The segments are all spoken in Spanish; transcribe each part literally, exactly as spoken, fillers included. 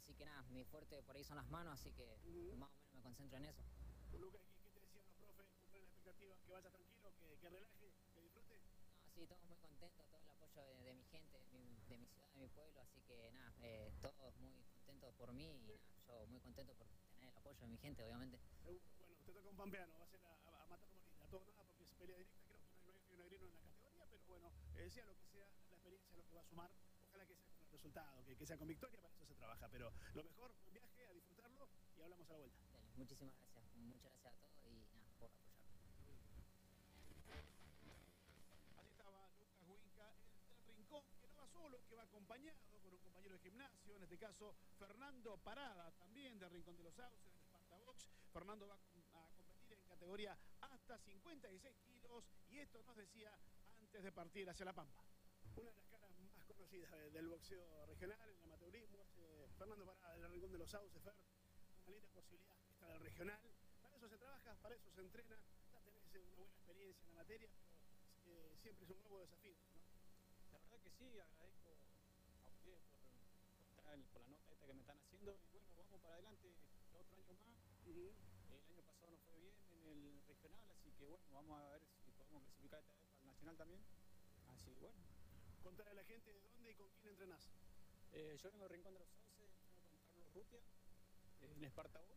así que nada, mi fuerte por ahí son las manos, así que Uh-huh. más o menos me concentro en eso. Lucas, ¿qué, qué te decían los profes? ¿Cumplen la expectativa? ¿Que vaya tranquilo, que, que relaje, que disfrute? No, sí, todos muy contentos, todo el apoyo de, de mi gente, de mi, de mi ciudad, de mi pueblo, así que nada, eh, todos muy contentos por mí y nada, yo muy contento por tener el apoyo de mi gente, obviamente. Seguro. Bueno, te toca un pampeano, va a ser a, a, a matar morir, a todo nada, porque es pelea directa, creo que no hay, no hay Río Negrino en la categoría, pero bueno, eh, sea lo que sea, la experiencia es lo que va a sumar. Ojalá que sea con el resultado, que, que sea con victoria, para eso se trabaja. Pero lo mejor, buen viaje, a disfrutarlo y hablamos a la vuelta. Dale, muchísimas gracias, muchas gracias a todos y nada, por apoyarme. Allí estaba Lucas Huinca, el del Rincón, que no va solo, que va acompañado con un compañero de gimnasio, en este caso Fernando Parada, también del Rincón de los Sauces, del Sparta Box. Fernando va a competir en categoría hasta cincuenta y seis kilos y esto nos decía antes de partir hacia La Pampa. Una de las caras más conocidas del boxeo regional, el amateurismo, es eh, Fernando Parada del Rincón de los Sauces. Fer, una linda posibilidad está del regional. Para eso se trabaja, para eso se entrena, ya tenés una buena experiencia en la materia, pero eh, siempre es un nuevo desafío, ¿no? La verdad que sí, agradezco a ustedes por, por, estar, por la nota esta que me están haciendo y bueno, vamos para adelante otro año más. Uh-huh. El año pasado nos fue bien en el regional, así que bueno, vamos a ver si podemos clasificar esta vez al nacional también. Así que bueno. Contarle a la gente de dónde y con quién entrenás. Eh, yo vengo del Rincón de los Sauces, entreno con Carlos Rutia, eh, en Sparta Box.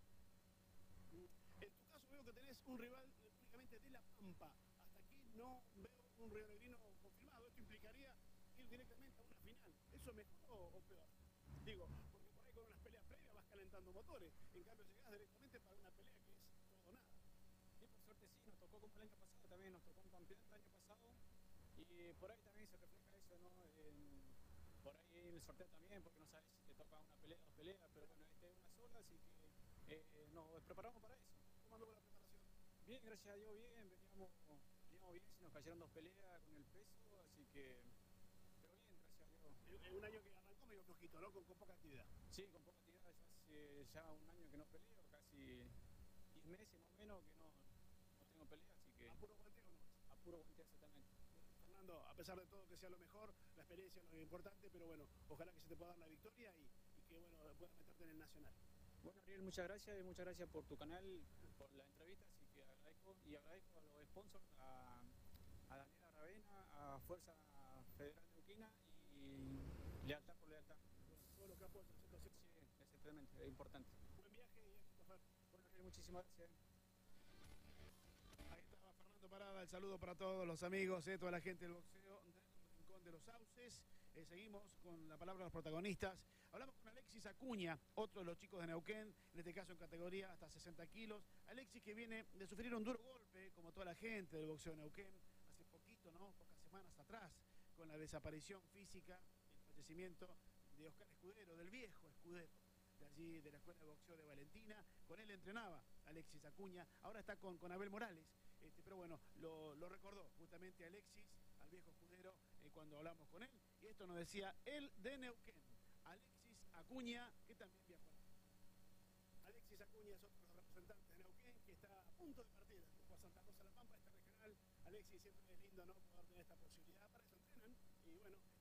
En tu caso veo que tenés un rival únicamente de La Pampa. Hasta aquí no veo un Río Negrino confirmado. Esto implicaría ir directamente a una final. ¿Eso es mejor o, o peor? Digo, porque por ahí con unas peleas previas vas calentando motores. En cambio llegás directamente para una pelea que es todo o nada. Y por suerte sí, nos tocó como el año pasado, también nos tocó un campeón el año pasado. Y por ahí también se refleja eso, ¿no? En, por ahí en el sorteo también, porque no sabes si te toca una pelea o dos peleas, pero bueno, este es una sola, así que eh, nos preparamos para eso. ¿Cómo anduvo la preparación? Bien, gracias a Dios, bien, veníamos, veníamos bien, si nos cayeron dos peleas con el peso, así que, pero bien, gracias a Dios. Es un año que arrancó medio flojito, ¿no? Con, con poca actividad. Sí, con poca actividad, ya hace ya un año que no peleo, casi diez meses más o menos que no, no tengo pelea, así que... ¿A puro guanteo no es? A puro guanteo, exactamente. Fernando, a pesar de todo que sea lo mejor, la experiencia es lo importante, pero bueno, ojalá que se te pueda dar la victoria y, y que bueno, puedas meterte en el nacional. Bueno, Ariel, muchas gracias y muchas gracias por tu canal, por la entrevista, así que agradezco y agradezco a los sponsors, a, a Daniela Ravena, a Fuerza Federal Neuquina y Lealtad por Lealtad. Todo lo que apoya, ¿cierto? Sí, exactamente, es importante. Buen viaje y éxito, Fer. Bueno, Ariel, muchísimas gracias. Ahí estaba Fernando Parada, el saludo para todos los amigos, eh, toda la gente del boxeo del Rincón de los Sauces. Eh, seguimos con la palabra de los protagonistas. Hablamos con Alexis Acuña, otro de los chicos de Neuquén, en este caso en categoría hasta sesenta kilos. Alexis que viene de sufrir un duro golpe, como toda la gente del boxeo de Neuquén, hace poquito, ¿no? Pocas semanas atrás, con la desaparición física, el fallecimiento de Oscar Escudero, del viejo Escudero, de allí de la Escuela de Boxeo de Valentina. Con él entrenaba Alexis Acuña, ahora está con, con Abel Morales, este, pero bueno, lo, lo recordó justamente Alexis, al viejo Escudero, eh, cuando hablamos con él, y esto nos decía él de Neuquén, Alexis Acuña, que también viajó. Alexis Acuña es otro de los representantes de Neuquén, que está a punto de partir por Santa Rosa La Pampa, este regional. Alexis, siempre es lindo, ¿no?, poder tener esta posibilidad, para eso entrenan, y bueno,